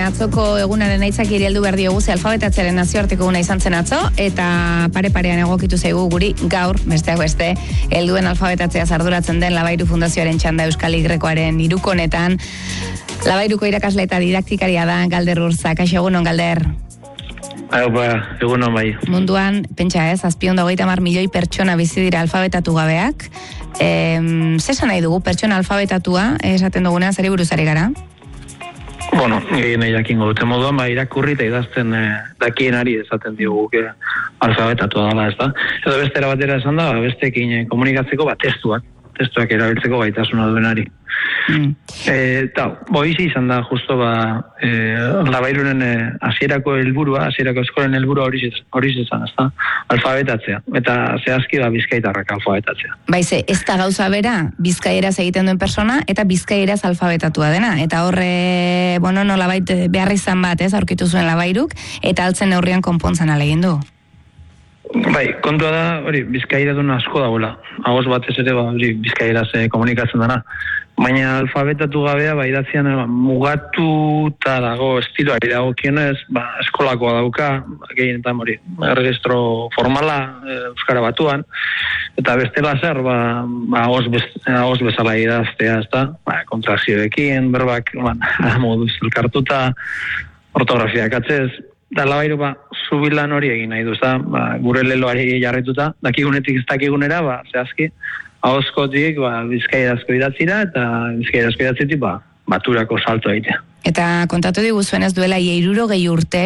atzoko egunaren aitzaki heldu behar diogu, ze alfabetatzearen nazioarteko eguna izan zen atzo, eta pare-parean egokitu zaigu guri gaur, besteak beste, helduen alfabetatzea arduratzen den Labairu Fundazioaren txanda Euskal Y-aren hirukonetan. Labairuko irakasle eta didaktikaria da Galder Urza. Kaixo, egunon, Galder. Egunon bai. Munduan, pentsa ez, 750 milioi pertsona bizi dira alfabetatu gabeak. Zesan nahi dugu pertsona alfabetatua, esaten dugunean, zari buruz ari gara? Bueno, nahi jakingo dute moduan, irakurri eta idazten dakienari esaten diogu alfabetatua dela, ez da? Edo beste erabatera esan da, besteekin komunikatzeko testuak erabiltzeko gaitasuna duenari. Eta, boizi izan da, justo Labairuren hasierako eskolen helburua hori izan, ez da? Alfabetatzea, eta zehazki bizkaitarrak alfabetatzea. Baize, ez da gauza bera, bizkaieraz egiten duen persona, eta bizkaieraz alfabetatua dena, eta horre, nolabait behar izan bat, aurkitu zuen Labairuk, eta altzen neurrian konpontzen alegin du. Bai, kontua da, bizkaira duen asko dagoela. Agoz batez ere, bizkairaz komunikatzen dena. Baina alfabetatu gabea, idatzean mugatuta dago estiloari dago kionez, eskolakoa dauka, gehienetan registro formala Euskara Batuan, eta bestela zer, agoz bezala idaztea, ez da, kontrazioekin, berbak, moduz elkartuta, ortografiak atzez, da Labairu zubilan hori egin nahi duz, gure leloari jarrituta, dakigunetik ez dakigunera, zehazki, ahozkotik bizkairazko idatzira, eta bizkairazko idatzitik baturako salto egitea. Eta kontatu diguzuen ez duela 60 urte,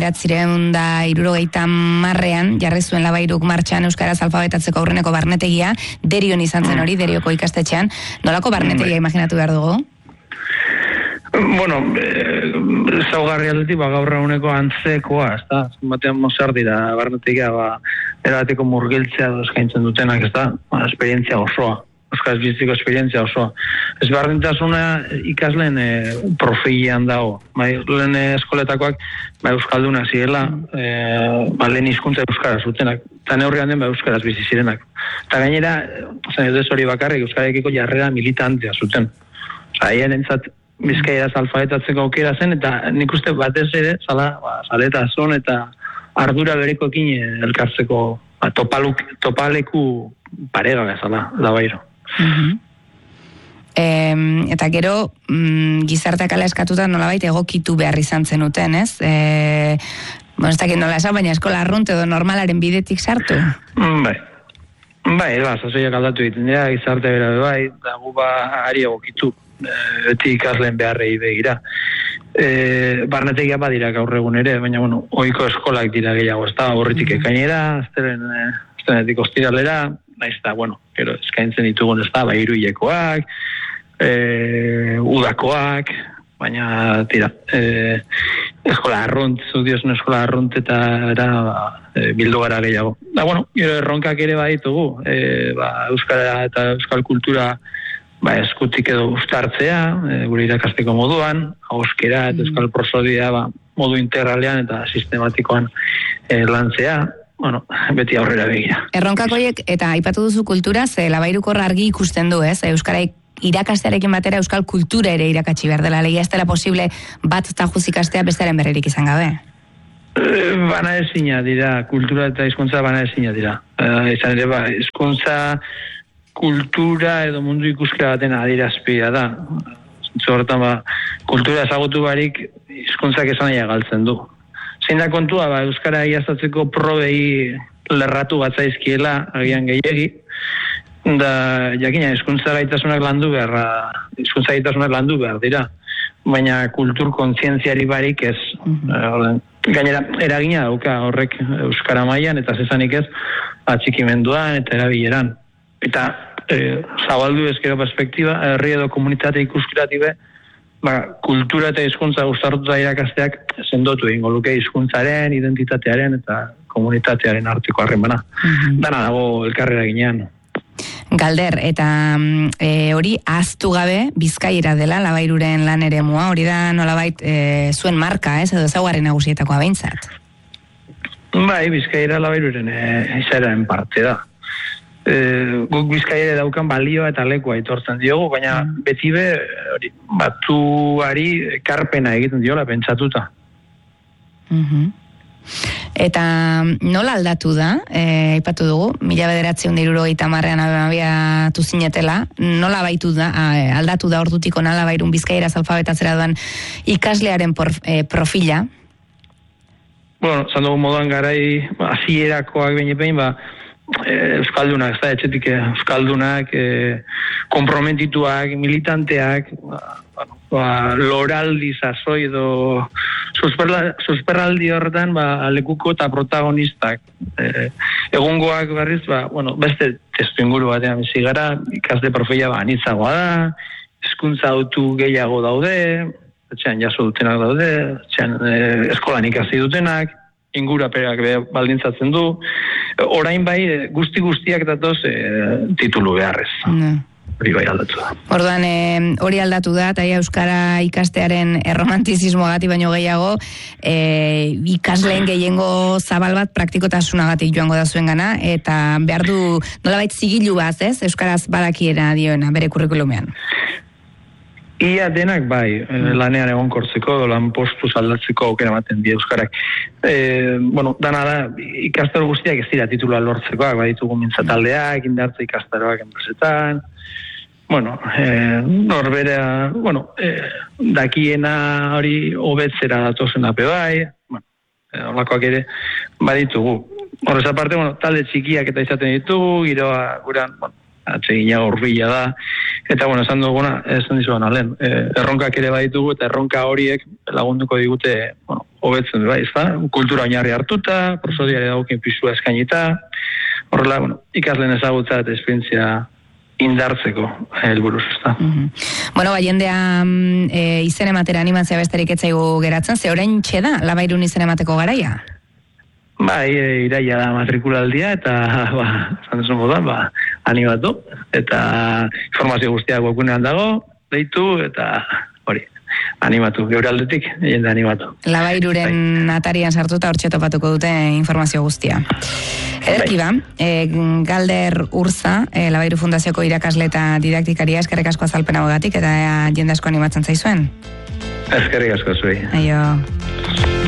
1970 jarri zuen Labairuk martxan euskaraz alfabetatzeko aurreneko barnetegia, Derion izan zen hori, Derioko ikastetxean. Nolako barnetegia imaginatu behar dugu? Bueno, zaugarri aldetik, gaur eguneko antzekoa, ez da? Batean mozart dira, barnetegia, erabateko murgiltzea eskaintzen dutenak, ez da? Esperientzia osoa, euskaraz bizitzeko esperientzia osoa. Ez berdintasuna ikasleen profilian dago. Lehen eskoletakoak, euskalduna zirela, lehen hizkuntza euskara zutenak, eta neurrian den euskaraz bizi zirenak. Eta gainera, ez hori bakarrik, euskarekiko jarrera militantea zuten. Haien entzat, bizkairaz alfabetatzeko aukera zen, eta nik uste batez ere, zaletasun eta ardura berekoekin elkartzeko topaleku paregabe zala, Labairu. Eta gero, gizarteak ala eskatuta nolabait egokitu behar izan zenuten, ez? Ez dakit nola esan, baina eskola arrunt edo normalaren bidetik sartu? Bai, zazoiak aldatu egiten dira, gizarte bera bai, da gu ari egokitu. Beti ikasleen beharrei begira. Barnetegia badira gaur egun ere, baina ohiko eskolak dira gehiago, ez da, horretik ekainera, aztenetik ostiralera, naiz da, gero eskaintzen ditugun, ez da, hiruilekoak, udakoak, baina, tira, eskola arrunt, zudiosun eskola arrunt eta bildu gara gehiago. Da, gero erronkak ere baditugu, euskara eta euskal kultura eskutik edo uztartzea, gure irakasteko moduan, ahoskera eta euskal prosodia modu integralean eta sistematikoan lantzea, beti aurrera begira. Erronkakoiek eta aipatu duzu kultura, ze Labairuko argi ikusten du, ez? Euskara irakastearekin batera euskal kultura ere irakatsi behar dela, legia ez dela posible bat tajuz ikastea bestearen berrerik izan gabe. Bana ezina dira, kultura eta hizkuntza bana ezina dira. Izan ere, hizkuntza kultura edo mundu ikuskera baten adierazpidea da. Horretan, kultura ezagutu barik hizkuntzak esan nahi galtzen du. Zein da kontua, euskara egiaztatzeko probei lerratu batzaizkiela, agian gehiegi, da jakina hizkuntza gaitasunak landu behar dira, baina kultur kontzientziari barik ez. Gainera, eragina dauka horrek euskara mailan eta zezanik ez atxikimenduan eta erabileran. Eta zabaldu ezkero perspektiba, herri edo komunitate ikuskiratibe, kultura eta hizkuntza uztartuta irakasteak sendotu egingo luke hizkuntzaren, identitatearen eta komunitatearen arteko harremana. Dana dago elkarrera ginean. Galder, eta hori ahaztu gabe Bizkaiera dela Labairuren lan eremua, hori da nolabait zuen marka, edo ezaugarri nagusietakoa behintzat? Bai, Bizkaiera Labairuren izaeraren parte da. guk Bizkaia daukan balioa eta lekua aitortzen diogu, baina beti batzuari ekarpena egiten diola pentsatuta. Eta nola aldatu da, aipatu dugu, 1970ean abiatu zinetela, nola aldatu da ordutik onala bairun bizkaieraz alfabetatzera doan ikaslearen profila? Bueno, zan dugu moduan garai, hasierakoak behin, euskaldunak, ez da, etxetik euskaldunak, komprometituak, militanteak, loraldi sasoi edo susperraldi horretan lekuko eta protagonistak. Egungoak berriz, beste testu inguru batean bizi gara, ikasle profila anitzagoa da, hezkuntza autu gehiago daude, etxean jaso dutenak daude, etxean eskolan ikasi dutenak, inguraperak baldintzatzen du, orain bai guztiak datoz titulu beharrez. Hori bai aldatu da. Orduan, hori aldatu da, eta euskara ikastearen erromantizismoagatik baino gehiago, ikasleen gehiengo zabal bat praktikotasunagatik joango da zuen gana, eta behar du nolabait zigilu bat, ez? Euskaraz badakiera dioena, bere kurrikulumean. Ia denak bai, lanean egonkortzeko, lan postuz aldatzeko aukera ematen die euskarak. Dana da, ikastaro guztiak ez dira titula lortzekoak, baditugu mintzataldeak, indartze ikastaroak enpresetan, norbera, dakiena hori hobetzera datozen ape bai, holakoak ere baditugu. Horrez aparte, talde txikiak eta izaten ditugu, giroa guran, atsegina urbila da, eta esan duguna, esan dizuan alen, erronkak ere baditugu, eta erronka horiek lagunduko digute, hobetzen bai, ez da, kultura oinarri hartuta, prosodiare dagokin pisua eskainita, horrela, ikasleen ezagutza eta esperientzia indartzeko helburuz, ez da. Jendea izen ematera animatzea besterik etzaigu geratzen, ze orain txeda, Labairun izen emateko garaia? Bai, iraia da matrikulaldia, eta, esan desun moduan, animatu, eta informazio guztiak webgunean dago, deitu, eta hori, animatu, geure aldetik, jende animatu. Labairuren atarian sartuta hortxe topatuko dute informazio guztia. Ederki ba, Galder Urza, Labairu Fundazioko irakasle eta didaktikaria, eskerrik asko azalpena bogatik, eta jende asko animatzen zaizuen. Eskerrik asko zuei. Aio.